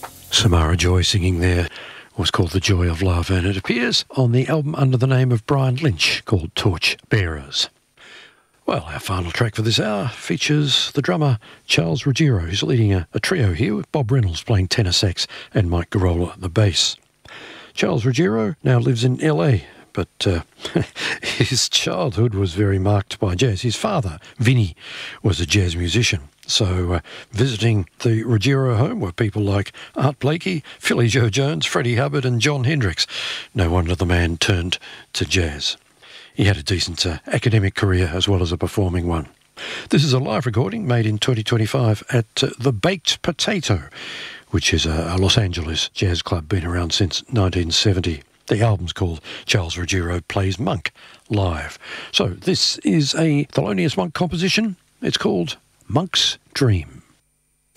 Samara Joy singing there was called The Joy of Love, and it appears on the album under the name of Brian Lynch called Torch Bearers. Well, our final track for this hour features the drummer Charles Ruggiero, who's leading a trio here with Bob Reynolds playing tenor sax and Mike Garola the bass. Charles Ruggiero now lives in LA, but his childhood was very marked by jazz. His father, Vinny, was a jazz musician. So visiting the Ruggiero home were people like Art Blakey, Philly Joe Jones, Freddie Hubbard and John Hendricks. No wonder the man turned to jazz. He had a decent academic career as well as a performing one. This is a live recording made in 2025 at the Baked Potato, which is a Los Angeles jazz club, been around since 1970. The album's called Charles Ruggiero Plays Monk Live. So this is a Thelonious Monk composition. It's called Monk's Dream.